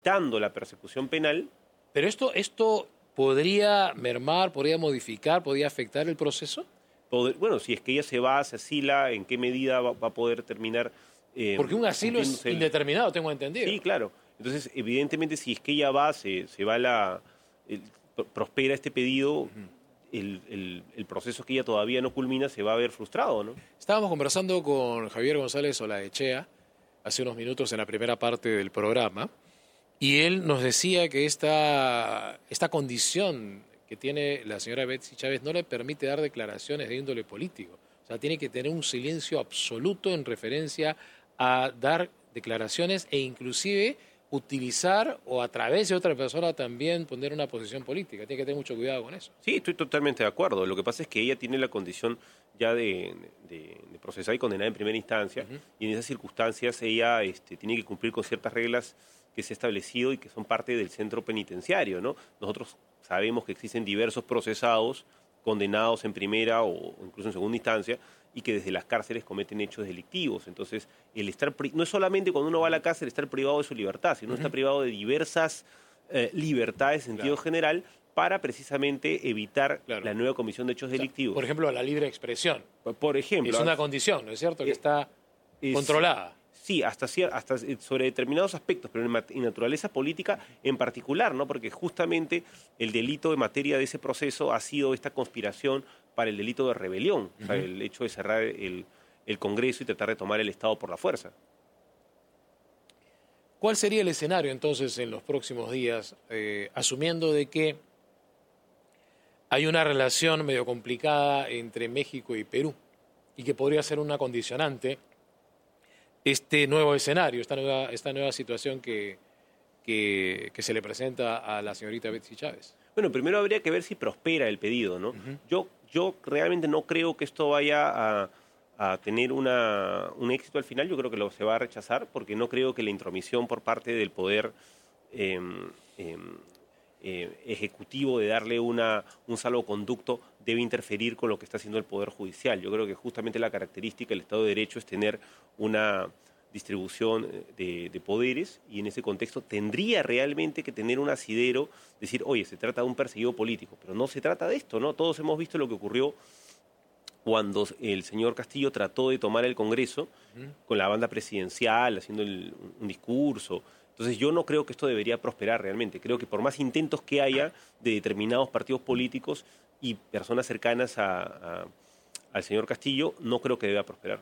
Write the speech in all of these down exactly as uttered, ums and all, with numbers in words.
evitando la persecución penal. Pero esto, esto podría mermar, podría modificar, podría afectar el proceso. Poder, bueno, si es que ella se va, se asila, ¿en qué medida va, va a poder terminar? Eh, Porque un asilo es el... indeterminado, tengo entendido. Sí, claro. Entonces, evidentemente, si es que ella va, se, se va la... El, prospera este pedido, uh-huh. el, el, el proceso que ella todavía no culmina se va a ver frustrado, ¿no? Estábamos conversando con Javier González Olaechea hace unos minutos en la primera parte del programa y él nos decía que esta, esta condición que tiene la señora Betsy Chávez no le permite dar declaraciones de índole político. O sea, tiene que tener un silencio absoluto en referencia a dar declaraciones e inclusive utilizar o a través de otra persona también poner una posición política. Tiene que tener mucho cuidado con eso. Sí, estoy totalmente de acuerdo. Lo que pasa es que ella tiene la condición ya de, de, de procesada y condenada en primera instancia, uh-huh. y en esas circunstancias ella este, tiene que cumplir con ciertas reglas que se ha establecido y que son parte del centro penitenciario, ¿no? Nosotros sabemos que existen diversos procesados condenados en primera o incluso en segunda instancia y que desde las cárceles cometen hechos delictivos. Entonces, el estar pri- no es solamente cuando uno va a la cárcel estar privado de su libertad, sino uh-huh. está privado de diversas eh, libertades en sentido claro. general para precisamente evitar claro. la nueva comisión de hechos o sea, delictivos. Por ejemplo, la libre expresión. Por ejemplo. Es una condición, ¿no es cierto? Que está es, controlada. Sí, hasta, hasta sobre determinados aspectos, pero en, en naturaleza política en particular, ¿no? Porque justamente el delito en materia de ese proceso ha sido esta conspiración para el delito de rebelión, uh-huh. o sea, el hecho de cerrar el, el Congreso y tratar de tomar el Estado por la fuerza. ¿Cuál sería el escenario entonces en los próximos días, eh, asumiendo de que hay una relación medio complicada entre México y Perú y que podría ser una condicionante este nuevo escenario, esta nueva, esta nueva situación que, que, que se le presenta a la señorita Betsy Chávez? Bueno, primero habría que ver si prospera el pedido, ¿no? Uh-huh. Yo, yo realmente no creo que esto vaya a, a tener una, un éxito al final. Yo creo que lo se va a rechazar porque no creo que la intromisión por parte del poder eh, eh, eh, ejecutivo de darle una, un salvoconducto debe interferir con lo que está haciendo el Poder Judicial. Yo creo que justamente la característica del Estado de Derecho es tener una distribución de, de poderes y en ese contexto tendría realmente que tener un asidero, decir, oye, se trata de un perseguido político, pero no se trata de esto, ¿no? Todos hemos visto lo que ocurrió cuando el señor Castillo trató de tomar el Congreso uh-huh. con la banda presidencial, haciendo el, un discurso. Entonces yo no creo que esto debería prosperar realmente. Creo que por más intentos que haya de determinados partidos políticos y personas cercanas a, a, al señor Castillo, no creo que deba prosperar.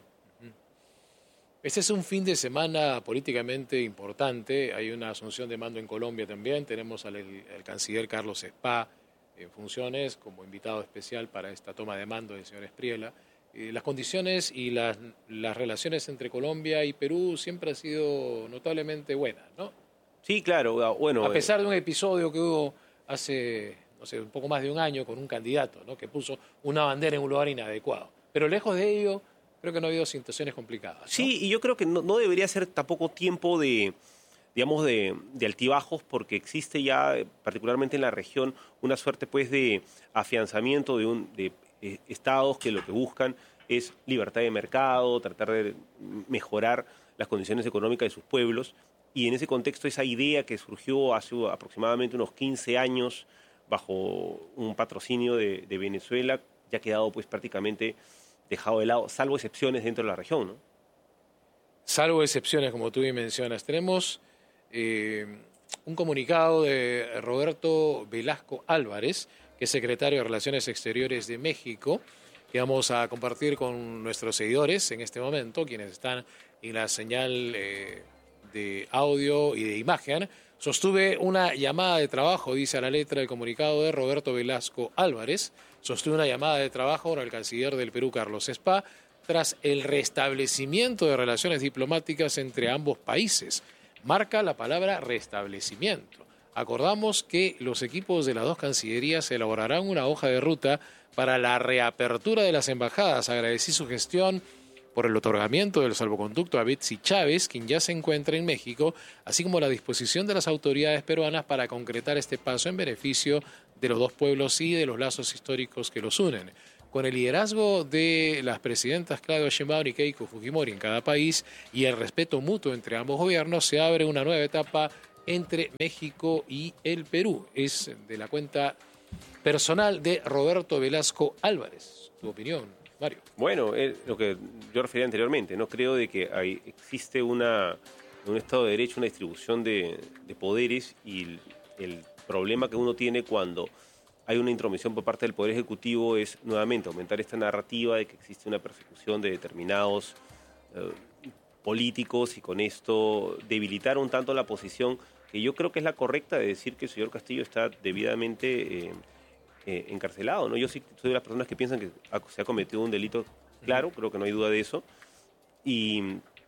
Este es un fin de semana políticamente importante. Hay una asunción de mando en Colombia también. Tenemos al el, el canciller Carlos Spa en funciones como invitado especial para esta toma de mando del señor Espriella. Eh, las condiciones y las, las relaciones entre Colombia y Perú siempre han sido notablemente buenas, ¿no? Sí, claro. Bueno, a pesar de un episodio que hubo hace, no sé, un poco más de un año con un candidato, ¿no? Que puso una bandera en un lugar inadecuado. Pero lejos de ello, creo que no ha habido situaciones complicadas, ¿no? Sí, y yo creo que no, no debería ser tampoco tiempo de, digamos, de, de altibajos, porque existe ya, particularmente en la región, una suerte pues de afianzamiento de, un, de eh, estados que lo que buscan es libertad de mercado, tratar de mejorar las condiciones económicas de sus pueblos. Y en ese contexto, esa idea que surgió hace aproximadamente unos quince años bajo un patrocinio de, de Venezuela, ya ha quedado pues prácticamente dejado de lado, salvo excepciones dentro de la región, ¿no? Salvo excepciones, como tú bien mencionas. Tenemos eh, un comunicado de Roberto Velasco Álvarez, que es secretario de Relaciones Exteriores de México, que vamos a compartir con nuestros seguidores en este momento, quienes están en la señal eh, de audio y de imagen. Sostuve una llamada de trabajo, dice a la letra del comunicado de Roberto Velasco Álvarez, sostuve una llamada de trabajo con el canciller del Perú, Carlos Spa, tras el restablecimiento de relaciones diplomáticas entre ambos países. Marca la palabra restablecimiento. Acordamos que los equipos de las dos cancillerías elaborarán una hoja de ruta para la reapertura de las embajadas. Agradecí su gestión por el otorgamiento del salvoconducto a Betsy Chávez, quien ya se encuentra en México, así como la disposición de las autoridades peruanas para concretar este paso en beneficio de los dos pueblos y de los lazos históricos que los unen. Con el liderazgo de las presidentas Claudia Sheinbaum y Keiko Fujimori en cada país y el respeto mutuo entre ambos gobiernos, se abre una nueva etapa entre México y el Perú. Es de la cuenta personal de Roberto Velasco Álvarez. Tu opinión, Mario. Bueno, es lo que yo refería anteriormente, no creo de que hay, existe una, un Estado de Derecho, una distribución de, de poderes, y el, el problema que uno tiene cuando hay una intromisión por parte del Poder Ejecutivo es nuevamente aumentar esta narrativa de que existe una persecución de determinados eh, políticos y con esto debilitar un tanto la posición que yo creo que es la correcta de decir que el señor Castillo está debidamente eh, eh, encarcelado, ¿no? Yo sí soy de las personas que piensan que ha, se ha cometido un delito, claro, creo que no hay duda de eso, y,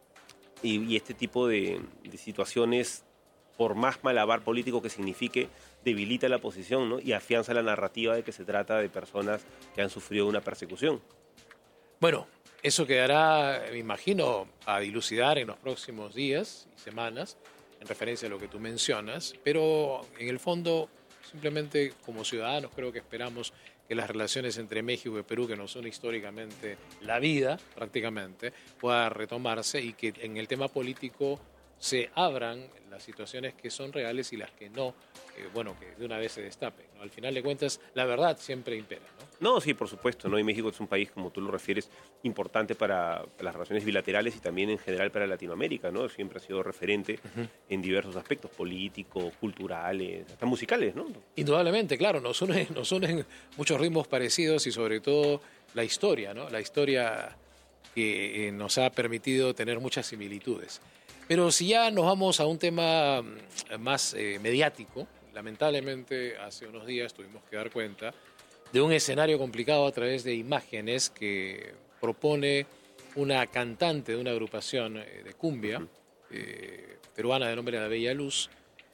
y, y este tipo de, de situaciones, por más malabar político que signifique, debilita la posición, ¿no? Y afianza la narrativa de que se trata de personas que han sufrido una persecución. Bueno, eso quedará, me imagino, a dilucidar en los próximos días y semanas, en referencia a lo que tú mencionas, pero en el fondo, simplemente como ciudadanos, creo que esperamos que las relaciones entre México y Perú, que no son históricamente la vida, prácticamente, pueda retomarse y que en el tema político se abran las situaciones que son reales y las que no, eh, bueno, que de una vez se destapen, ¿no? Al final de cuentas, la verdad siempre impera, ¿no? No, sí, por supuesto, ¿no? Y México es un país, como tú lo refieres, importante para, para las relaciones bilaterales y también en general para Latinoamérica, ¿no? Siempre ha sido referente uh-huh. en diversos aspectos, políticos, culturales, hasta musicales, ¿no? Indudablemente, claro, nos unen, nos unen muchos ritmos parecidos y sobre todo la historia, ¿no? La historia que eh, nos ha permitido tener muchas similitudes. Pero si ya nos vamos a un tema más eh, mediático, lamentablemente hace unos días tuvimos que dar cuenta de un escenario complicado a través de imágenes que propone una cantante de una agrupación eh, de cumbia eh, peruana de nombre La Bella Luz,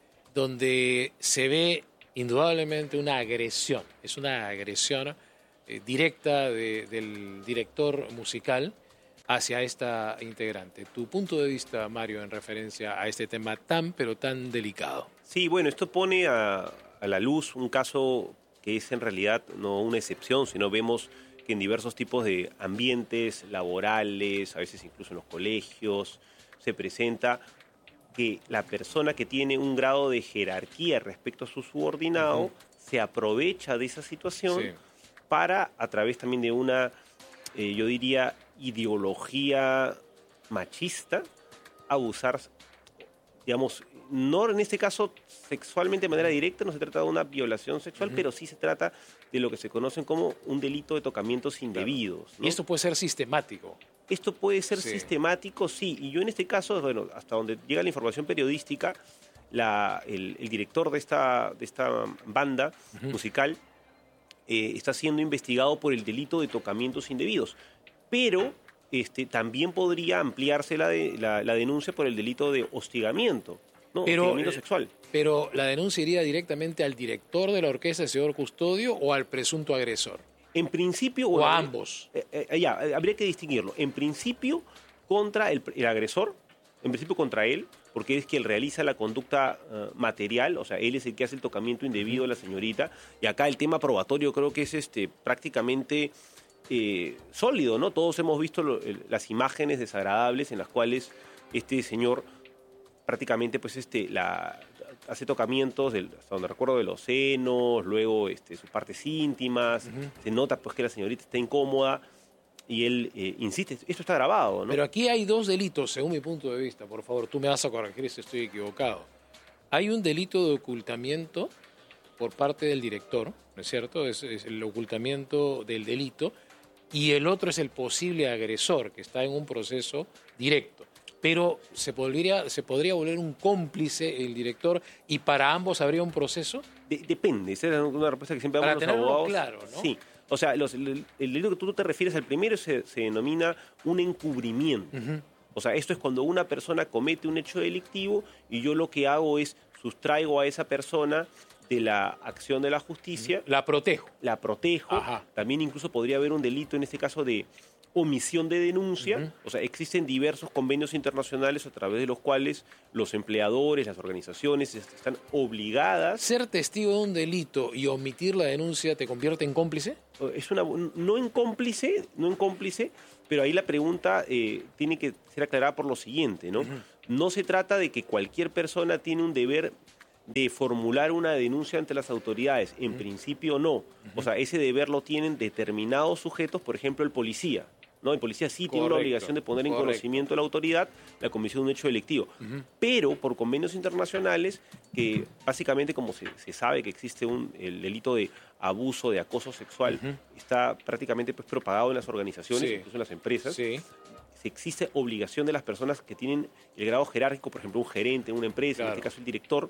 donde se ve indudablemente una agresión, es una agresión eh, directa de, del director musical hacia esta integrante. Tu punto de vista, Mario, en referencia a este tema tan, pero tan delicado. Sí, bueno, esto pone a, a la luz un caso que es en realidad no una excepción, sino vemos que en diversos tipos de ambientes laborales, a veces incluso en los colegios, se presenta que la persona que tiene un grado de jerarquía respecto a su subordinado uh-huh. se aprovecha de esa situación sí. para, a través también de una, eh, yo diría, ideología machista, abusar, digamos, no en este caso sexualmente de manera directa, no se trata de una violación sexual, uh-huh. pero sí se trata de lo que se conocen como un delito de tocamientos indebidos. Claro. ¿No? Y esto puede ser sistemático. Esto puede ser sí. sistemático, sí, y yo en este caso, bueno, hasta donde llega la información periodística, la, el, el director de esta, de esta banda uh-huh. musical eh, está siendo investigado por el delito de tocamientos indebidos. Pero este, también podría ampliarse la, de, la, la denuncia por el delito de hostigamiento, ¿no? Pero, hostigamiento sexual. Pero la denuncia iría directamente al director de la orquesta, el señor Custodio, o al presunto agresor. En principio... O bueno, a ambos. Eh, eh, ya, habría que distinguirlo. En principio, contra el, el agresor, en principio contra él, porque es quien realiza la conducta uh, material, o sea, él es el que hace el tocamiento indebido de la señorita, y acá el tema probatorio creo que es este prácticamente... Eh, sólido, ¿no? Todos hemos visto lo, el, las imágenes desagradables en las cuales este señor prácticamente pues este la hace tocamientos del, hasta donde recuerdo de los senos, luego este, sus partes íntimas, uh-huh. se nota pues que la señorita está incómoda y él eh, insiste, esto está grabado, ¿no? Pero aquí hay dos delitos, según mi punto de vista, por favor, tú me vas a corregir si estoy equivocado. Hay un delito de ocultamiento por parte del director, ¿no es cierto? Es, es el ocultamiento del delito. Y el otro es el posible agresor, que está en un proceso directo. Pero ¿se podría, se podría volver un cómplice el director y para ambos habría un proceso? De, depende, esa es una respuesta que siempre damos los abogados. Claro, ¿no? Sí, o sea, los, el, el delito que tú te refieres al primero se, se denomina un encubrimiento. Uh-huh. O sea, esto es cuando una persona comete un hecho delictivo y yo lo que hago es sustraigo a esa persona de la acción de la justicia. La protejo. La protejo. Ajá. También incluso podría haber un delito, en este caso, de omisión de denuncia. Uh-huh. O sea, existen diversos convenios internacionales a través de los cuales los empleadores, las organizaciones están obligadas... ¿Ser testigo de un delito y omitir la denuncia te convierte en cómplice? Es una, no en cómplice, no en cómplice, pero ahí la pregunta eh, tiene que ser aclarada por lo siguiente, ¿no? Uh-huh. No se trata de que cualquier persona tiene un deber de formular una denuncia ante las autoridades. En uh-huh. principio no. Uh-huh. O sea, ese deber lo tienen determinados sujetos, por ejemplo, el policía. ¿No? El policía sí Correcto. tiene una obligación de poner Correcto. en conocimiento a la autoridad la comisión de un hecho delictivo. Uh-huh. Pero por convenios internacionales, que básicamente como se, se sabe que existe un, el delito de abuso, de acoso sexual, uh-huh. está prácticamente pues, propagado en las organizaciones, sí. incluso en las empresas. Sí. Existe obligación de las personas que tienen el grado jerárquico, por ejemplo, un gerente en una empresa, claro. en este caso el director,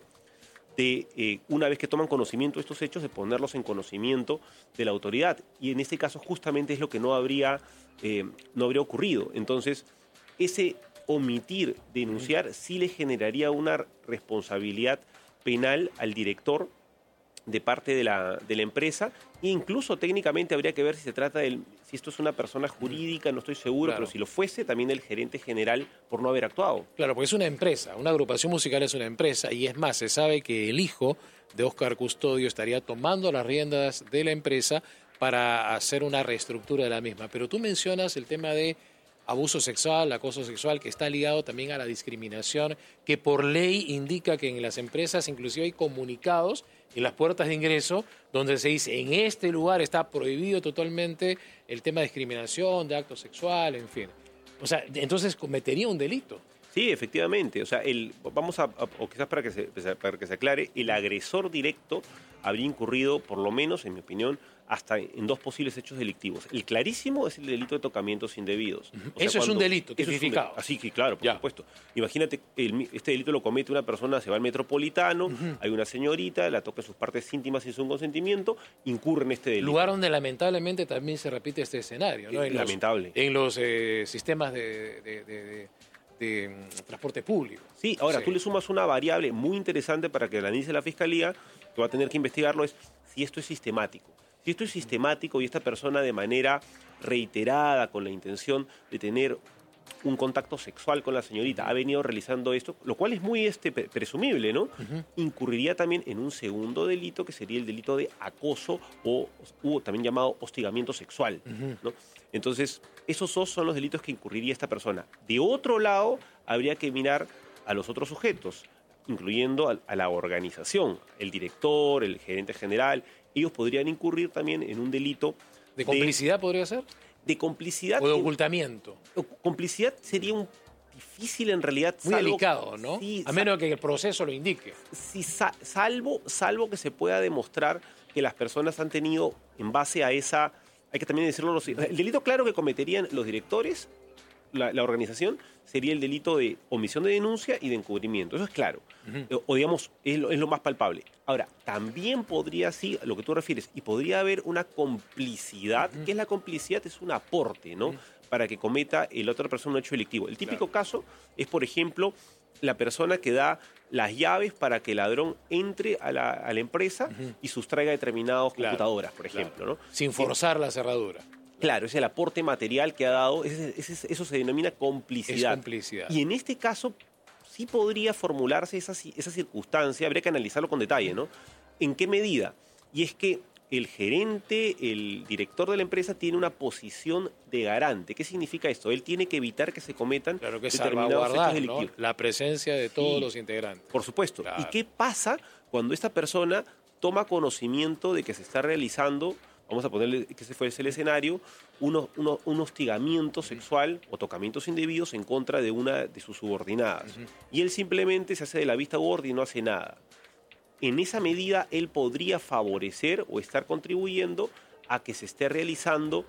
de, eh, una vez que toman conocimiento de estos hechos, de ponerlos en conocimiento de la autoridad. Y en este caso justamente es lo que no habría, eh, no habría ocurrido. Entonces, ese omitir denunciar sí le generaría una responsabilidad penal al director de parte de la, de la empresa, e incluso técnicamente habría que ver si se trata del, si esto es una persona jurídica, no estoy seguro, claro. pero si lo fuese, también el gerente general por no haber actuado. Claro, porque es una empresa, una agrupación musical es una empresa, y es más, se sabe que el hijo de Óscar Custodio estaría tomando las riendas de la empresa para hacer una reestructura de la misma. Pero tú mencionas el tema de abuso sexual, acoso sexual, que está ligado también a la discriminación, que por ley indica que en las empresas inclusive hay comunicados en las puertas de ingreso donde se dice en este lugar está prohibido totalmente el tema de discriminación, de acto sexual, en fin. O sea, entonces cometería un delito. Sí, efectivamente. O sea, el, vamos a, a o quizás para que se, para que se aclare, el agresor directo habría incurrido, por lo menos, en mi opinión, hasta en dos posibles hechos delictivos. El clarísimo es el delito de tocamientos indebidos. Uh-huh. O sea, eso cuando, es un delito tipificado. Así que, claro, por ya. supuesto. Imagínate, el, este delito lo comete una persona, se va al Metropolitano, uh-huh. hay una señorita, la toca en sus partes íntimas sin su consentimiento, incurre en este delito. Lugar donde lamentablemente también se repite este escenario, ¿no? En Lamentable. Los, en los eh, sistemas de... de, de, de de um, transporte público. Sí, ahora sí. tú le sumas una variable muy interesante para que la analice la Fiscalía, que va a tener que investigarlo, es si esto es sistemático. Si esto es sistemático y esta persona de manera reiterada, con la intención de tener un contacto sexual con la señorita, uh-huh. ha venido realizando esto, lo cual es muy este, presumible, ¿no? Uh-huh. Incurriría también en un segundo delito, que sería el delito de acoso o, o también llamado hostigamiento sexual, uh-huh. ¿no? Entonces, esos dos son los delitos que incurriría esta persona. De otro lado, habría que mirar a los otros sujetos, incluyendo a, a la organización, el director, el gerente general. Ellos podrían incurrir también en un delito... ¿De complicidad de, podría ser? De complicidad... ¿O de ocultamiento? En, complicidad sería un difícil en realidad... Muy salvo, delicado, ¿no? Sí, a menos que el proceso lo indique. Sí, salvo, salvo que se pueda demostrar que las personas han tenido, en base a esa... Hay que también decirlo, los, el delito claro que cometerían los directores, la, la organización, sería el delito de omisión de denuncia y de encubrimiento. Eso es claro. Uh-huh. O digamos, es lo, es lo más palpable. Ahora, también podría, sí, lo que tú refieres, y podría haber una complicidad. Uh-huh. ¿Qué es la complicidad? Es un aporte, ¿no? Uh-huh. Para que cometa la otra persona un hecho delictivo. El típico claro. caso es, por ejemplo, la persona que da las llaves para que el ladrón entre a la, a la empresa uh-huh. y sustraiga determinadas claro, computadoras, por ejemplo. Claro. ¿no? Sin forzar eh, la cerradura. Claro, es el aporte material que ha dado, ese, ese, eso se denomina complicidad. Es complicidad. Y en este caso sí podría formularse esa, esa circunstancia, habría que analizarlo con detalle, ¿no? ¿En qué medida? Y es que el gerente, el director de la empresa tiene una posición de garante. ¿Qué significa esto? Él tiene que evitar que se cometan claro que determinados hechos delictivos. ¿No? La presencia de todos sí, los integrantes. Por supuesto. Claro. ¿Y qué pasa cuando esta persona toma conocimiento de que se está realizando, vamos a ponerle que ese fuese el escenario, uno, uno, un hostigamiento sexual o tocamientos indebidos en contra de una de sus subordinadas? Uh-huh. Y él simplemente se hace de la vista gorda y no hace nada. En esa medida, él podría favorecer o estar contribuyendo a que se esté realizando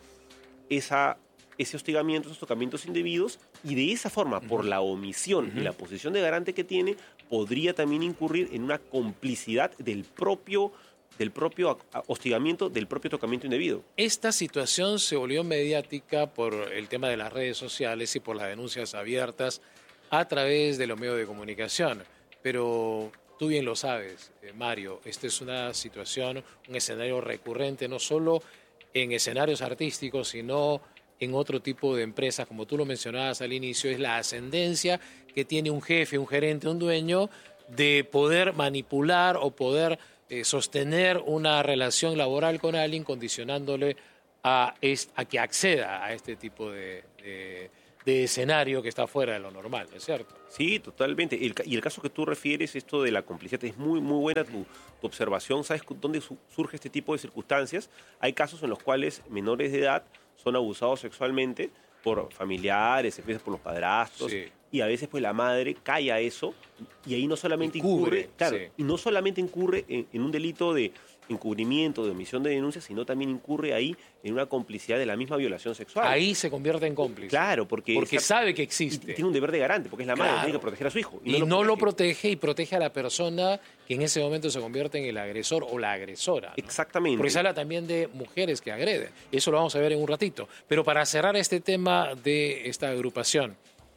esa, ese hostigamiento, esos tocamientos indebidos, y de esa forma, uh-huh. por la omisión uh-huh. y la posición de garante que tiene, podría también incurrir en una complicidad del propio, del propio hostigamiento, del propio tocamiento indebido. Esta situación se volvió mediática por el tema de las redes sociales y por las denuncias abiertas a través de los medios de comunicación, pero... Tú bien lo sabes, eh, Mario, esta es una situación, un escenario recurrente, no solo en escenarios artísticos, sino en otro tipo de empresas, como tú lo mencionabas al inicio, es la ascendencia que tiene un jefe, un gerente, un dueño, de poder manipular o poder eh, sostener una relación laboral con alguien, condicionándole a, est- a que acceda a este tipo de, de, de escenario que está fuera de lo normal, ¿no es cierto? Sí, totalmente. El, y el caso que tú refieres, esto de la complicidad, es muy, muy buena tu, tu observación. ¿Sabes dónde su, surge este tipo de circunstancias? Hay casos en los cuales menores de edad son abusados sexualmente por familiares, a veces por los padrastros, Sí. y a veces pues la madre calla eso, y ahí no solamente Y cubre, incurre, claro, sí. y no solamente incurre en, en un delito de encubrimiento, de omisión de denuncia, sino también incurre ahí en una complicidad de la misma violación sexual. Ahí se convierte en cómplice. Claro, porque, Porque esa- sabe que y existe. tiene un deber de garante, porque es la madre, Claro. tiene que proteger a su hijo. Y no lo protege. protege y protege a la persona que en ese momento se convierte en el agresor o la agresora, ¿no? Exactamente. Porque se habla también de mujeres que agreden. Eso lo vamos a ver en un ratito. Pero para cerrar este tema de esta agrupación,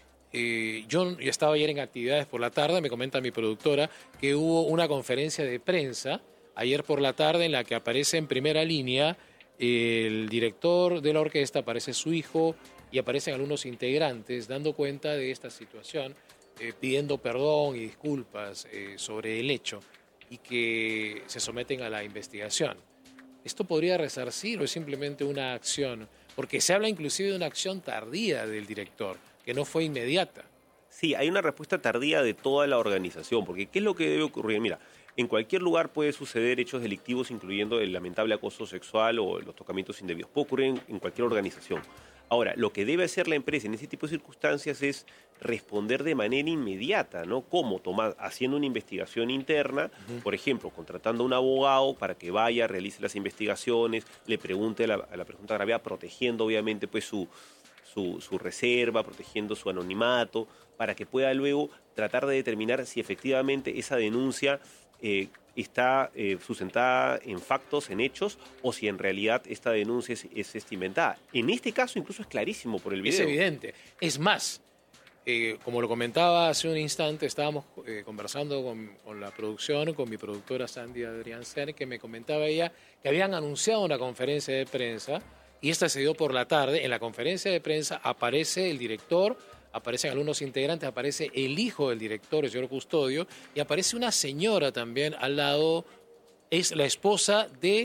eh, yo estaba ayer en actividades por la tarde, me comenta mi productora, que hubo una conferencia de prensa ayer por la tarde en la que aparece en primera línea el director de la orquesta, aparece su hijo y aparecen algunos integrantes dando cuenta de esta situación, eh, pidiendo perdón y disculpas eh, sobre el hecho y que se someten a la investigación. ¿Esto podría resarcir o es simplemente una acción? Porque se habla inclusive de una acción tardía del director, que no fue inmediata. Sí, hay una respuesta tardía de toda la organización, porque ¿qué es lo que debe ocurrir? Mira, en cualquier lugar puede suceder hechos delictivos, incluyendo el lamentable acoso sexual o los tocamientos indebidos. Puede ocurrir en, en cualquier organización. Ahora, lo que debe hacer la empresa en ese tipo de circunstancias es responder de manera inmediata, ¿no? ¿Cómo? Tomar, haciendo una investigación interna, uh-huh. por ejemplo, contratando a un abogado para que vaya, realice las investigaciones, le pregunte a la, a la presunta gravedad, protegiendo obviamente pues su, su, su reserva, protegiendo su anonimato, para que pueda luego tratar de determinar si efectivamente esa denuncia eh, está eh, sustentada en factos, en hechos, o si en realidad esta denuncia es, es, es inventada. En este caso incluso es clarísimo por el video. Es evidente. Es más, eh, como lo comentaba hace un instante, estábamos eh, conversando con, con la producción, con mi productora Sandy Adrián Ser, que me comentaba ella que habían anunciado una conferencia de prensa y esta se dio por la tarde. En la conferencia de prensa aparece el director, aparecen algunos integrantes, aparece el hijo del director, el señor Custodio, y aparece una señora también al lado, es la esposa de,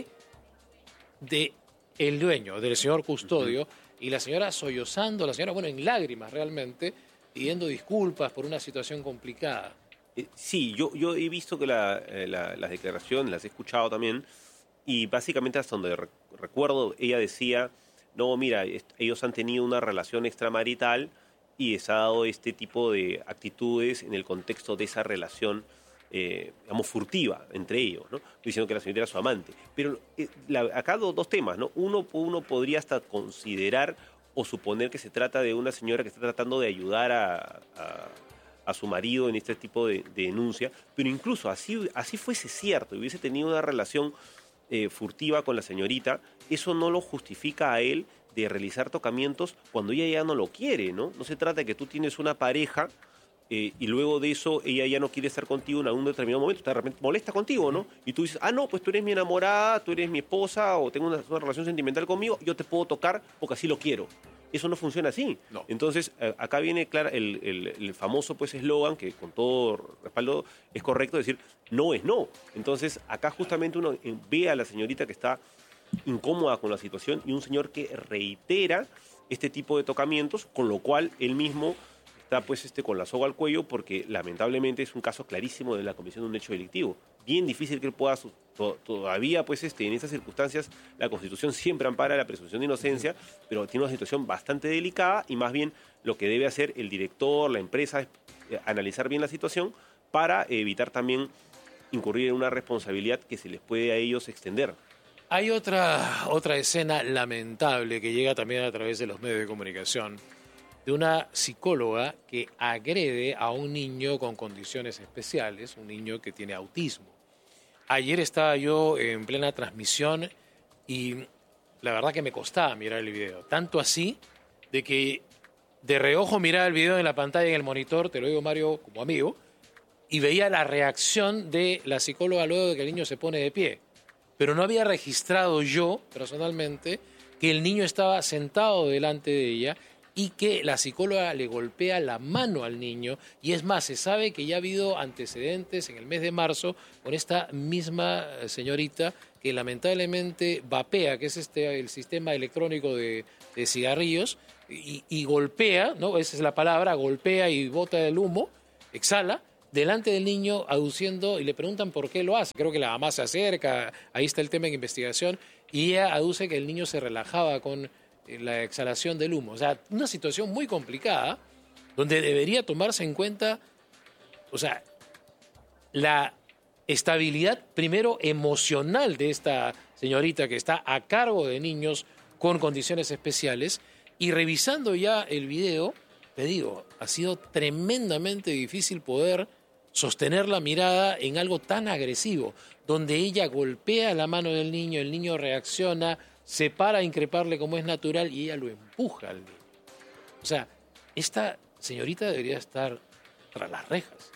de el dueño, del señor Custodio, uh-huh. y la señora sollozando, la señora, bueno, en lágrimas realmente, pidiendo disculpas por una situación complicada. Eh, sí, yo, yo he visto que la, eh, la, las declaraciones, las he escuchado también, y básicamente hasta donde re- recuerdo, ella decía, no, mira, est- ellos han tenido una relación extramarital, y se ha dado este tipo de actitudes en el contexto de esa relación, eh, digamos, furtiva entre ellos, ¿no? Diciendo que la señorita era su amante. Pero eh, la, acá dos, dos temas, ¿no? Uno, uno podría hasta considerar o suponer que se trata de una señora que está tratando de ayudar a, a, a su marido en este tipo de, de denuncia, pero incluso así, así fuese cierto, y hubiese tenido una relación eh, furtiva con la señorita, eso no lo justifica a él de realizar tocamientos cuando ella ya no lo quiere, ¿no? No se trata de que tú tienes una pareja eh, y luego de eso ella ya no quiere estar contigo en algún determinado momento, de repente molesta contigo, ¿no? Y tú dices, ah, no, pues tú eres mi enamorada, tú eres mi esposa o tengo una, una relación sentimental conmigo, yo te puedo tocar porque así lo quiero. Eso no funciona así. No. Entonces, eh, acá viene claro el, el, el famoso pues eslogan que con todo respaldo es correcto decir, no es no. Entonces, acá justamente uno ve a la señorita que está incómoda con la situación y un señor que reitera este tipo de tocamientos, con lo cual él mismo está pues este con la soga al cuello porque lamentablemente es un caso clarísimo de la comisión de un hecho delictivo. Bien difícil que él pueda, to, todavía pues este en estas circunstancias la Constitución siempre ampara la presunción de inocencia, pero tiene una situación bastante delicada y más bien lo que debe hacer el director, la empresa es eh, analizar bien la situación para evitar también incurrir en una responsabilidad que se les puede a ellos extender. Hay otra, otra escena lamentable que llega también a través de los medios de comunicación de una psicóloga que agrede a un niño con condiciones especiales, un niño que tiene autismo. Ayer estaba yo en plena transmisión y la verdad que me costaba mirar el video, tanto así de que de reojo miraba el video en la pantalla, en el monitor, te lo digo Mario como amigo, y veía la reacción de la psicóloga luego de que el niño se pone de pie. Pero no había registrado yo, personalmente, que el niño estaba sentado delante de ella y que la psicóloga le golpea la mano al niño. Y es más, se sabe que ya ha habido antecedentes en el mes de marzo con esta misma señorita que lamentablemente vapea, que es este el sistema electrónico de, de cigarrillos, y, y golpea, ¿no? Esa es la palabra, golpea y bota el humo, exhala, delante del niño aduciendo, y le preguntan por qué lo hace. Creo que la mamá se acerca, ahí está el tema en investigación, y ella aduce que el niño se relajaba con la exhalación del humo. O sea, una situación muy complicada donde debería tomarse en cuenta, o sea, la estabilidad primero emocional de esta señorita que está a cargo de niños con condiciones especiales, y revisando ya el video, te digo, ha sido tremendamente difícil poder sostener la mirada en algo tan agresivo, donde ella golpea la mano del niño, el niño reacciona, se para a increparle como es natural y ella lo empuja al niño. O sea, esta señorita debería estar tras las rejas.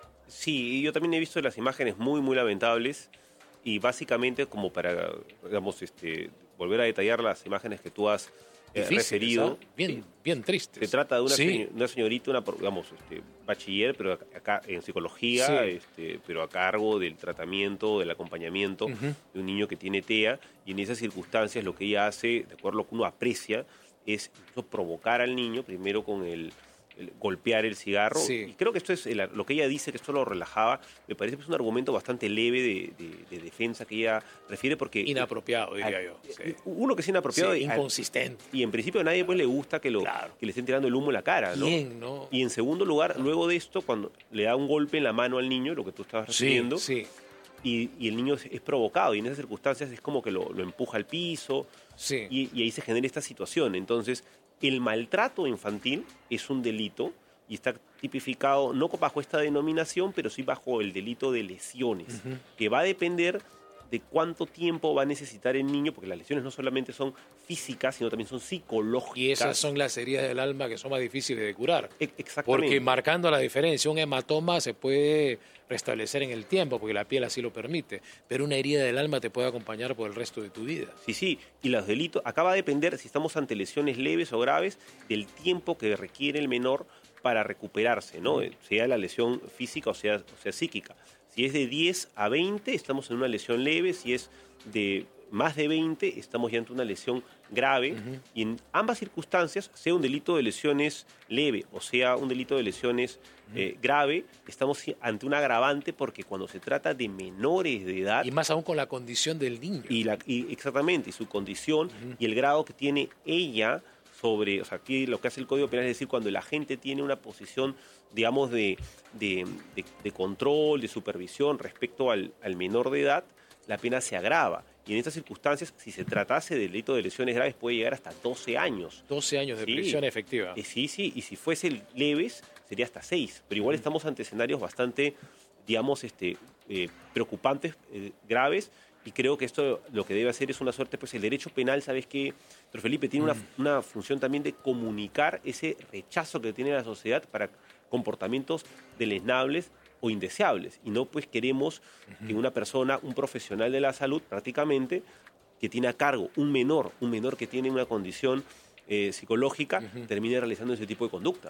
Sí, yo también he visto las imágenes muy, muy lamentables, y básicamente, como para, digamos, este, volver a detallar las imágenes que tú has eh, Difíciles, referido. ¿eh? Bien, bien tristes. Se trata de una, Sí. señ- una señorita, una, digamos, este, bachiller, pero acá en psicología, Sí. este, pero a cargo del tratamiento, del acompañamiento Ujú. de un niño que tiene T E A, y en esas circunstancias lo que ella hace, de acuerdo a lo que uno aprecia, es incluso provocar al niño, primero con el, el golpear el cigarro. Sí. Y creo que esto es el- lo que ella dice, que esto lo relajaba. Me parece que es un argumento bastante leve de, de- de defensa que ella refiere, porque Inapropiado, diría a- yo. Sí. uno que es inapropiado Sí, y, inconsistente. y en principio a nadie pues le gusta que, lo, Claro. que le estén tirando el humo en la cara, ¿no? ¿Quién, no? Y en segundo lugar, luego de esto, cuando le da un golpe en la mano al niño, lo que tú estabas Sí, refiriendo, sí, y, y el niño es, es provocado, y en esas circunstancias es como que lo, lo empuja al piso, sí. y, y ahí se genera esta situación. Entonces, el maltrato infantil es un delito y está tipificado no bajo esta denominación, pero sí bajo el delito de lesiones, Ujú. que va a depender de cuánto tiempo va a necesitar el niño, porque las lesiones no solamente son físicas, sino también son psicológicas. Y esas son las heridas del alma que son más difíciles de curar. E- Exactamente. Porque marcando la diferencia, un hematoma se puede restablecer en el tiempo, porque la piel así lo permite, pero una herida del alma te puede acompañar por el resto de tu vida. Sí, sí, y los delitos, acá va a depender si estamos ante lesiones leves o graves, del tiempo que requiere el menor para recuperarse, ¿no? Sea la lesión física o sea, o sea psíquica. Si es de diez a veinte, estamos en una lesión leve. Si es de más de veinte, estamos ya ante una lesión grave. Ujú. Y en ambas circunstancias, sea un delito de lesiones leve o sea un delito de lesiones eh, grave, estamos ante un agravante, porque cuando se trata de menores de edad, Y más aún con la condición del niño. y, la, y exactamente, y su condición Ujú. y el grado que tiene ella sobre, o sea, aquí lo que hace el Código Penal es decir, cuando la gente tiene una posición, digamos, de, de, de- de control, de supervisión respecto al, al menor de edad, la pena se agrava. Y en estas circunstancias, si se tratase de delito de lesiones graves, puede llegar hasta doce años. doce años de Sí. prisión efectiva. Eh, sí, sí, y si fuese leves, sería hasta seis. Pero igual estamos ante escenarios bastante, digamos, este, eh, preocupantes, eh, graves, y creo que esto lo que debe hacer es una suerte, pues el derecho penal, ¿sabes qué? Doctor Felipe, tiene una, una función también de comunicar ese rechazo que tiene la sociedad para comportamientos deleznables o indeseables. Y no, pues queremos que una persona, un profesional de la salud, prácticamente, que tiene a cargo un menor, un menor que tiene una condición eh, psicológica, Ujú. termine realizando ese tipo de conductas.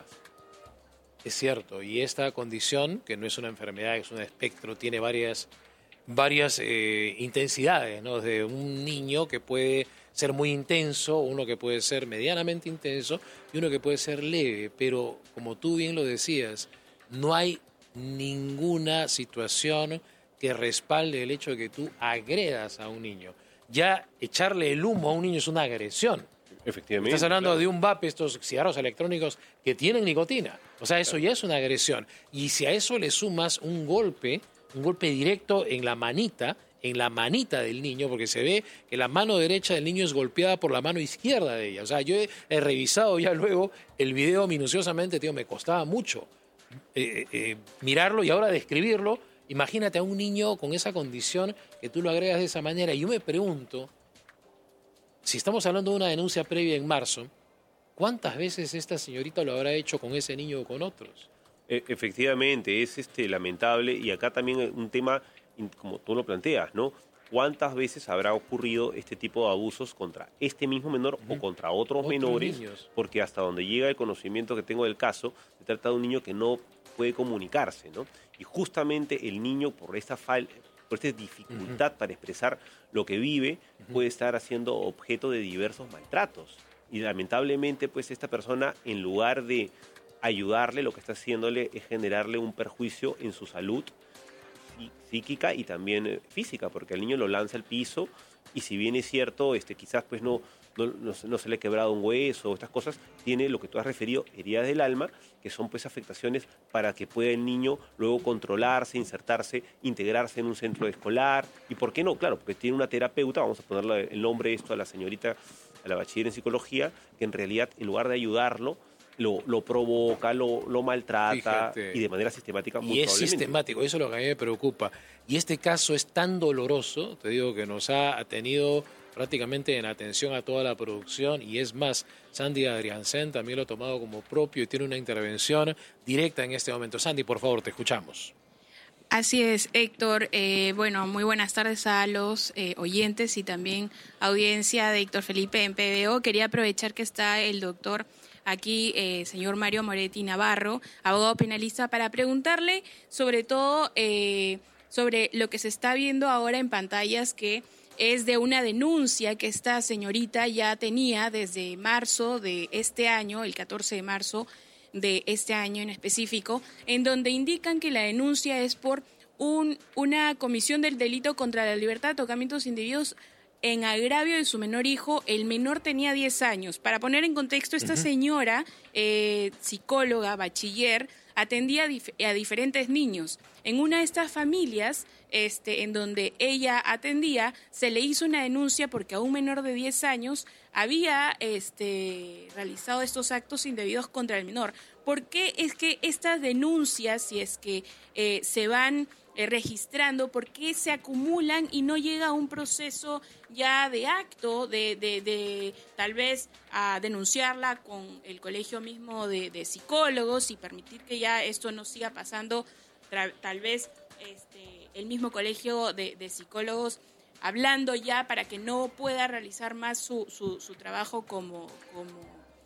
Es cierto, y esta condición, que no es una enfermedad, es un espectro, tiene varias, varias eh, intensidades, ¿no? Desde un niño que puede ser muy intenso, uno que puede ser medianamente intenso y uno que puede ser leve, pero como tú bien lo decías, no hay ninguna situación que respalde el hecho de que tú agredas a un niño. Ya echarle el humo a un niño es una agresión. Efectivamente. Estás hablando claro. de un vape, estos cigarros electrónicos que tienen nicotina. O sea, eso ya es una agresión. Y si a eso le sumas un golpe, un golpe directo en la manita, en la manita del niño, porque se ve que la mano derecha del niño es golpeada por la mano izquierda de ella. O sea, yo he, he revisado ya luego el video minuciosamente, tío, me costaba mucho eh, eh, mirarlo y ahora describirlo. Imagínate a un niño con esa condición que tú lo agregas de esa manera. Y yo me pregunto, si estamos hablando de una denuncia previa en marzo, ¿cuántas veces esta señorita lo habrá hecho con ese niño o con otros? E- Efectivamente, es este, lamentable, y acá también un tema, in- como tú lo planteas, ¿no? ¿Cuántas veces habrá ocurrido este tipo de abusos contra este mismo menor o contra otros, Otros menores? niños. Porque hasta donde llega el conocimiento que tengo del caso, se trata de un niño que no puede comunicarse, ¿no? Y justamente el niño, por esta falta, por esta dificultad para expresar lo que vive, puede estar haciendo objeto de diversos maltratos. y lamentablemente pues esta persona, en lugar de ayudarle, lo que está haciéndole es generarle un perjuicio en su salud psíquica y también eh, física, porque el niño lo lanza al piso y si bien es cierto, este, quizás pues no, no, no, no se le ha quebrado un hueso o estas cosas, tiene lo que tú has referido, heridas del alma, que son pues afectaciones para que pueda el niño luego controlarse, insertarse, integrarse en un centro escolar. ¿Y por qué no? Claro, porque tiene una terapeuta, vamos a ponerle el nombre de esto a la señorita, a la bachiller en psicología, que en realidad en lugar de ayudarlo, Lo, lo provoca, lo, lo maltrata. Fíjate. Y de manera sistemática. Y es sistemático, eso es lo que a mí me preocupa. Y este caso es tan doloroso, te digo, que nos ha tenido prácticamente en atención a toda la producción, y es más, Sandy Adriansen también lo ha tomado como propio y tiene una intervención directa en este momento. Sandy, por favor, te escuchamos. Así es, Héctor. Eh, bueno, muy buenas tardes a los eh, oyentes y también audiencia de Héctor Felipe en P B O. Quería aprovechar que está el doctor aquí, eh, señor Mario Moretti Navarro, abogado penalista, para preguntarle sobre todo eh, sobre lo que se está viendo ahora en pantallas, que es de una denuncia que esta señorita ya tenía desde marzo de este año, el catorce de marzo de este año en específico, en donde indican que la denuncia es por un, una comisión del delito contra la libertad de tocamientos indebidos en agravio de su menor hijo. El menor tenía diez años. Para poner en contexto, esta uh-huh. señora, eh, psicóloga, bachiller, atendía a, dif- a diferentes niños. En una de estas familias, este, en donde ella atendía, se le hizo una denuncia porque a un menor de diez años había este, realizado estos actos indebidos contra el menor. ¿Por qué es que estas denuncias, si es que eh, se van Eh, registrando, por qué se acumulan y no llega a un proceso ya de acto, de, de, de tal vez a denunciarla con el colegio mismo de, de psicólogos y permitir que ya esto no siga pasando, tra- tal vez este, el mismo colegio de, de psicólogos hablando ya para que no pueda realizar más su, su, su trabajo como, como,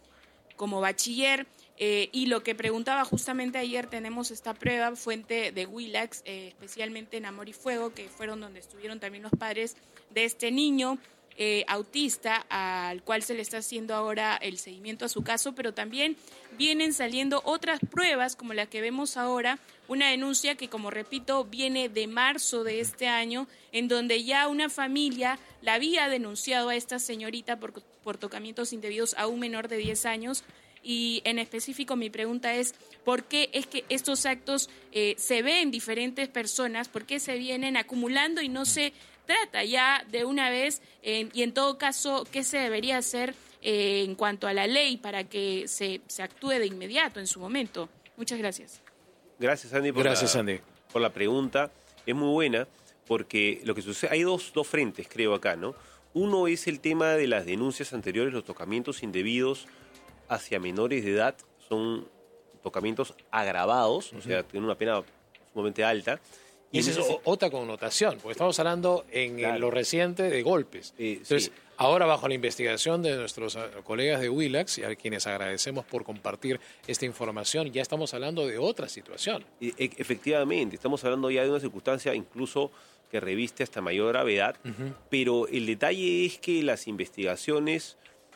como bachiller? Eh, y lo que preguntaba justamente ayer, tenemos esta prueba, fuente de Willax, eh, especialmente en Amor y Fuego, que fueron donde estuvieron también los padres de este niño eh, autista, al cual se le está haciendo ahora el seguimiento a su caso, pero también vienen saliendo otras pruebas, como la que vemos ahora, una denuncia que, como repito, viene de marzo de este año, en donde ya una familia la había denunciado a esta señorita por, por tocamientos indebidos a un menor de diez años. Y en específico mi pregunta es, ¿por qué es que estos actos eh, se ven en diferentes personas? ¿Por qué se vienen acumulando y no se trata ya de una vez? Eh, y en todo caso, ¿qué se debería hacer eh, en cuanto a la ley para que se, se actúe de inmediato en su momento? Muchas gracias. Gracias, Andy, por, gracias, la, Andy. por la pregunta. Es muy buena porque lo que sucede, hay dos, dos frentes, creo, acá, ¿no? Uno es el tema de las denuncias anteriores, los tocamientos indebidos hacia menores de edad, son tocamientos agravados, uh-huh. o sea, tienen una pena sumamente alta. Y esa es ese... otra connotación, porque estamos hablando en claro. lo reciente de golpes. Eh, Entonces, sí. ahora bajo la investigación de nuestros colegas de Willax, y a quienes agradecemos por compartir esta información, ya estamos hablando de otra situación. E- efectivamente, estamos hablando ya de una circunstancia incluso que reviste hasta mayor gravedad, uh-huh. pero el detalle es que las investigaciones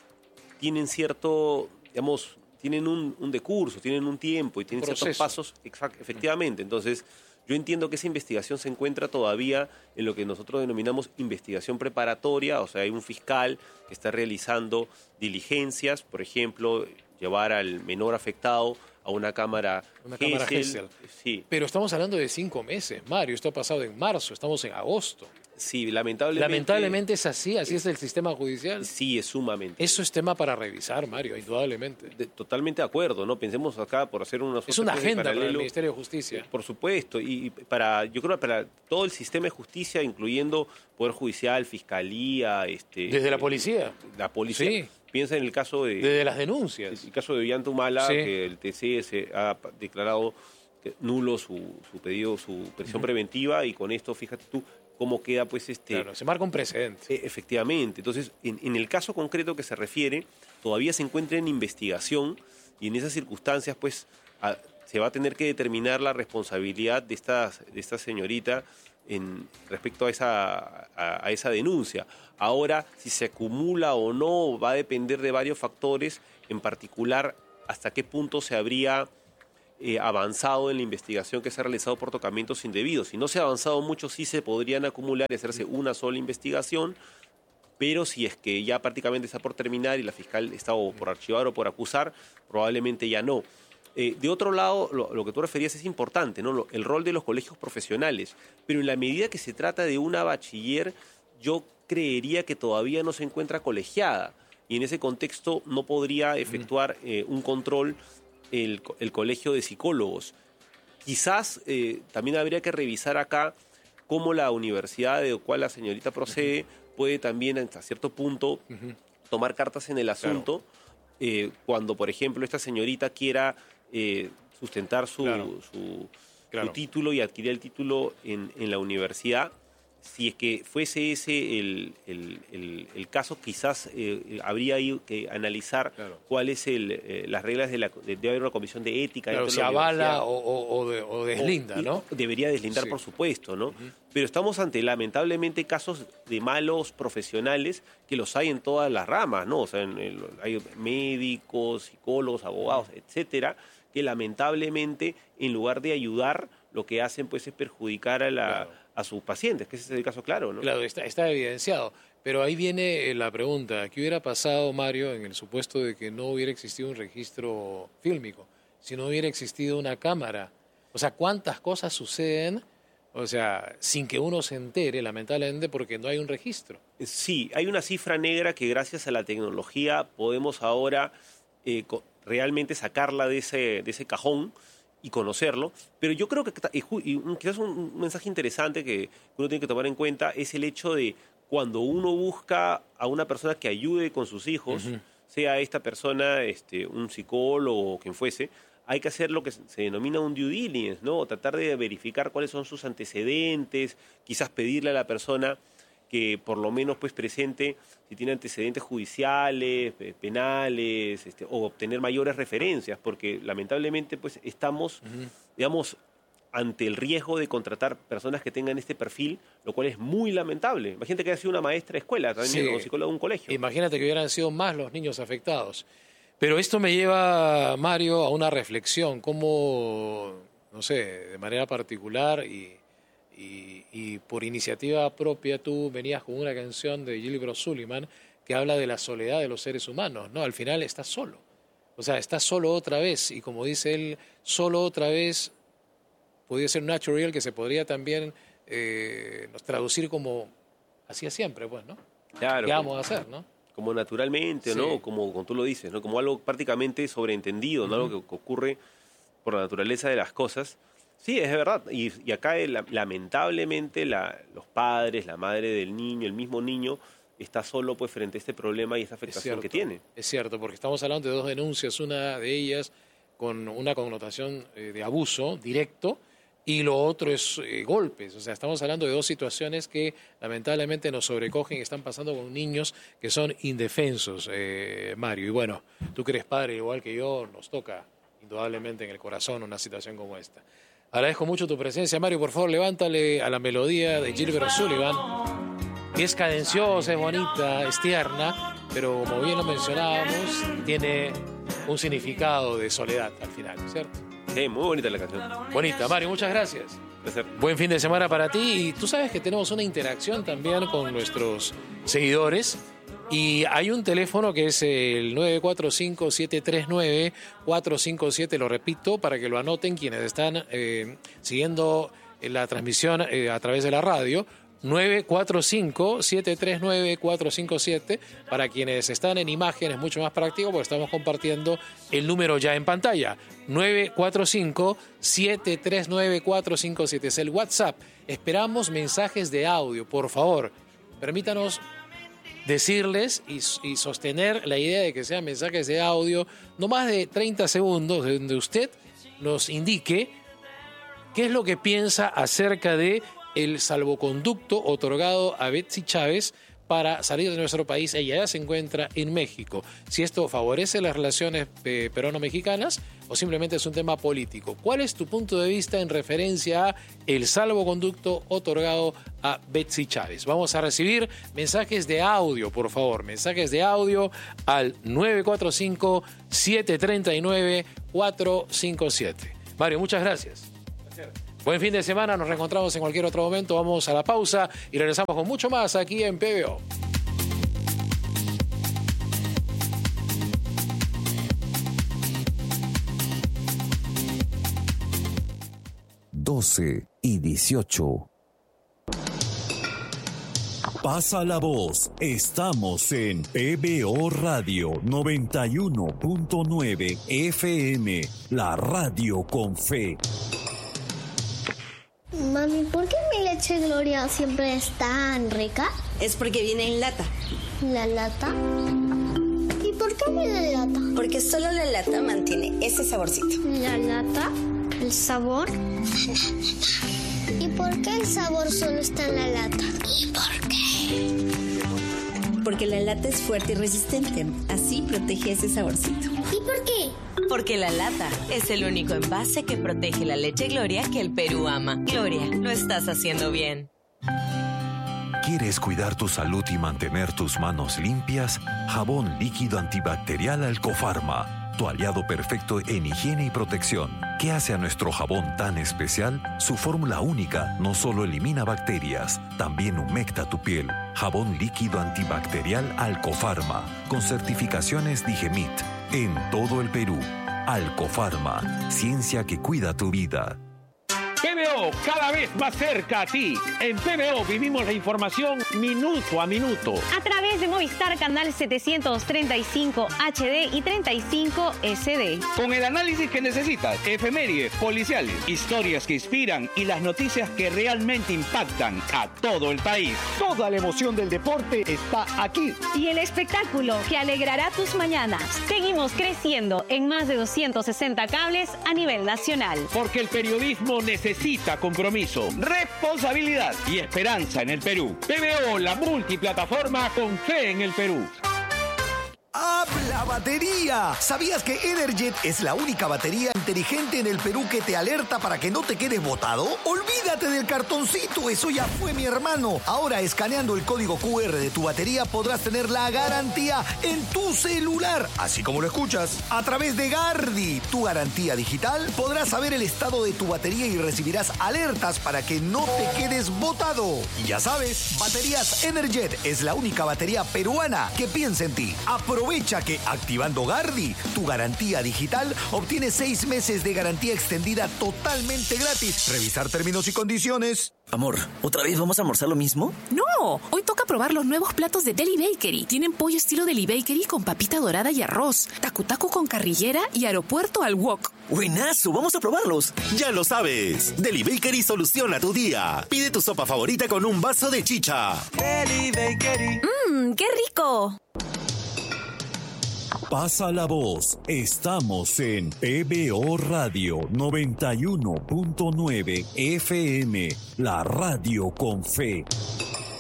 tienen cierto, digamos, tienen un, un decurso, tienen un tiempo y tienen ciertos pasos, exact, efectivamente. Entonces, yo entiendo que esa investigación se encuentra todavía en lo que nosotros denominamos investigación preparatoria, o sea, hay un fiscal que está realizando diligencias, por ejemplo, llevar al menor afectado a una cámara Una cámara Gesell. Sí. Pero estamos hablando de cinco meses, Mario. Esto ha pasado en marzo, estamos en agosto. Sí, lamentablemente. Lamentablemente es así, así es el sistema judicial. Sí, es sumamente. Eso es tema para revisar, Mario, indudablemente. De, totalmente de acuerdo, ¿no? Pensemos acá por hacer una... Es una agenda para el Ministerio de Justicia. Por supuesto, y para, yo creo que para todo el sistema de justicia, incluyendo Poder Judicial, Fiscalía... este Desde la policía. La policía. Sí. Piensa en el caso de... Desde las denuncias. El caso de Ollantumala, sí. que el T C se ha declarado nulo su, su pedido, su prisión uh-huh. preventiva, y con esto, fíjate tú, cómo queda pues este... Claro, se marca un precedente. Eh, efectivamente. Entonces, en, en el caso concreto que se refiere, todavía se encuentra en investigación, y en esas circunstancias pues a, se va a tener que determinar la responsabilidad de esta, de esta señorita en respecto a esa, a, a esa denuncia. Ahora, si se acumula o no, va a depender de varios factores, en particular hasta qué punto se habría eh, avanzado en la investigación que se ha realizado por tocamientos indebidos. Si no se ha avanzado mucho, sí se podrían acumular y hacerse una sola investigación, pero si es que ya prácticamente está por terminar y la fiscal está o por archivar o por acusar, probablemente ya no. Eh, de otro lado, lo, lo que tú referías es importante, ¿no? Lo, el rol de los colegios profesionales, pero en la medida que se trata de una bachiller, yo creería que todavía no se encuentra colegiada y en ese contexto no podría efectuar eh, un control el, el colegio de psicólogos. Quizás eh, también habría que revisar acá cómo la universidad de la cual la señorita procede uh-huh. puede también hasta cierto punto uh-huh. tomar cartas en el asunto claro. eh, cuando, por ejemplo, esta señorita quiera eh, sustentar su, claro. su, claro. su título y adquirir el título en, en la universidad. Si es que fuese ese el, el, el, el caso, quizás eh, habría ahí que analizar claro. cuáles el, eh, las reglas de la... De, debe haber una comisión de ética. Claro, se avala o, o, o, de, o deslinda, o, ¿no? Debería deslindar, sí. por supuesto, ¿no? Uh-huh. Pero estamos ante, lamentablemente, casos de malos profesionales que los hay en todas las ramas, ¿no? O sea, en el, hay médicos, psicólogos, abogados, uh-huh. etcétera, que lamentablemente, en lugar de ayudar, lo que hacen pues es perjudicar a la... Claro. a sus pacientes, que ese es el caso claro, ¿no? Claro, está, está evidenciado. Pero ahí viene la pregunta, ¿qué hubiera pasado, Mario, en el supuesto de que no hubiera existido un registro fílmico? Si no hubiera existido una cámara. O sea, ¿cuántas cosas suceden, o sea, sin que uno se entere, lamentablemente, porque no hay un registro? Sí, hay una cifra negra que gracias a la tecnología podemos ahora eh, realmente sacarla de ese, de ese cajón y conocerlo, pero yo creo que y quizás un mensaje interesante que uno tiene que tomar en cuenta es el hecho de cuando uno busca a una persona que ayude con sus hijos, uh-huh. sea esta persona este, un psicólogo o quien fuese, hay que hacer lo que se denomina un due diligence, ¿no? O tratar de verificar cuáles son sus antecedentes, quizás pedirle a la persona que por lo menos pues presente si tiene antecedentes judiciales, penales, este, o obtener mayores referencias, porque lamentablemente pues estamos, uh-huh. digamos, ante el riesgo de contratar personas que tengan este perfil, lo cual es muy lamentable. Imagínate que haya sido una maestra de escuela, también, sí. o psicóloga de un colegio. Imagínate que hubieran sido más los niños afectados. Pero esto me lleva, Mario, a una reflexión, cómo, no sé, de manera particular y... Y, y por iniciativa propia tú venías con una canción de Gilbert Sullivan que habla de la soledad de los seres humanos, ¿no? Al final estás solo, o sea, estás solo otra vez, y como dice él, solo otra vez podría ser un natural que se podría también eh, traducir como hacía siempre, pues, ¿no? Claro. ¿Qué vamos a hacer, no? Como naturalmente, sí. ¿no? Como, como tú lo dices, ¿no? Como algo prácticamente sobreentendido, ¿no? Uh-huh. Algo que, que ocurre por la naturaleza de las cosas. Sí, es verdad. Y, y acá la, lamentablemente la, los padres, la madre del niño, el mismo niño, está solo pues frente a este problema y esta afectación cierto, que tiene. Es cierto, porque estamos hablando de dos denuncias, una de ellas con una connotación eh, de abuso directo y lo otro es eh, golpes. O sea, estamos hablando de dos situaciones que lamentablemente nos sobrecogen y están pasando con niños que son indefensos, eh, Mario. Y bueno, tú que eres padre igual que yo, nos toca indudablemente en el corazón una situación como esta. Agradezco mucho tu presencia, Mario. Por favor, levántale a la melodía de Gilbert Sullivan, que es cadenciosa, es bonita, es tierna, pero como bien lo mencionábamos, tiene un significado de soledad al final, ¿cierto? Sí, muy bonita la canción. Bonita, Mario, muchas gracias. Placer. Buen fin de semana para ti. Y tú sabes que tenemos una interacción también con nuestros seguidores. Y hay un teléfono que es el nueve cuatro cinco, siete tres nueve, cuatro cinco siete, lo repito, para que lo anoten quienes están eh, siguiendo la transmisión eh, a través de la radio, nueve cuatro cinco, siete tres nueve, cuatro cinco siete, para quienes están en imágenes mucho más práctico, porque estamos compartiendo el número ya en pantalla, nueve cuatro cinco, siete tres nueve, cuatro cinco siete, es el WhatsApp. Esperamos mensajes de audio, por favor, permítanos decirles y, y sostener la idea de que sean mensajes de audio no más de treinta segundos, donde usted nos indique qué es lo que piensa acerca de el salvoconducto otorgado a Betsy Chávez para salir de nuestro país. Ella ya se encuentra en México. Si esto favorece las relaciones eh, peruano-mexicanas o simplemente es un tema político. ¿Cuál es tu punto de vista en referencia a el salvoconducto otorgado a Betsy Chávez? Vamos a recibir mensajes de audio, por favor. Mensajes de audio al nueve cuatro cinco, siete tres nueve, cuatro cinco siete. Mario, muchas gracias. Buen fin de semana, nos reencontramos en cualquier otro momento. Vamos a la pausa y regresamos con mucho más aquí en P B O. doce y dieciocho. Pasa la voz. Estamos en P B O Radio noventa y uno punto nueve F M, la radio con fe. Mami, ¿por qué mi leche Gloria siempre es tan rica? Es porque viene en lata. ¿La lata? ¿Y por qué viene en lata? Porque solo la lata mantiene ese saborcito. ¿La lata? ¿El sabor? ¿Y por qué el sabor solo está en la lata? ¿Y por qué? Porque la lata es fuerte y resistente. Así protege ese saborcito. ¿Y por qué? Porque la lata es el único envase que protege la leche Gloria que el Perú ama. Gloria, lo estás haciendo bien. ¿Quieres cuidar tu salud y mantener tus manos limpias? Jabón líquido antibacterial Alcofarma, tu aliado perfecto en higiene y protección. ¿Qué hace a nuestro jabón tan especial? Su fórmula única no solo elimina bacterias, también humecta tu piel. Jabón líquido antibacterial Alcofarma, con certificaciones Digemit, en todo el Perú. Alcofarma, ciencia que cuida tu vida. P B O, cada vez más cerca a ti. En P B O vivimos la información minuto a minuto. A través de Movistar Canal setecientos treinta y cinco H D y treinta y cinco S D. Con el análisis que necesitas, efemérides, policiales, historias que inspiran y las noticias que realmente impactan a todo el país. Toda la emoción del deporte está aquí. Y el espectáculo que alegrará tus mañanas. Seguimos creciendo en más de doscientos sesenta cables a nivel nacional. Porque el periodismo necesita Necesita compromiso, responsabilidad y esperanza en el Perú. P B O, la multiplataforma con fe en el Perú. ¡Habla batería! ¿Sabías que Energet es la única batería inteligente en el Perú que te alerta para que no te quedes botado? Olvídate del cartoncito, eso ya fue, mi hermano. Ahora, escaneando el código Q R de tu batería, podrás tener la garantía en tu celular, así como lo escuchas. A través de Gardi, tu garantía digital, podrás saber el estado de tu batería y recibirás alertas para que no te quedes botado. Y ya sabes, Baterías Energet es la única batería peruana que piensa en ti. Aprovecha que activando Gardi, tu garantía digital, obtienes seis meses de garantía extendida totalmente gratis. Revisar términos y condiciones. Amor, ¿otra vez vamos a almorzar lo mismo? No, hoy toca probar los nuevos platos de Deli Bakery. Tienen pollo estilo Deli Bakery con papita dorada y arroz, tacu tacu con carrillera y aeropuerto al wok. ¡Buenazo! ¡Vamos a probarlos! Ya lo sabes, Deli Bakery soluciona tu día. Pide tu sopa favorita con un vaso de chicha. Deli Bakery. ¡Mmm, qué rico! Pasa la voz. Estamos en P B O Radio noventa y uno punto nueve F M, la radio con fe.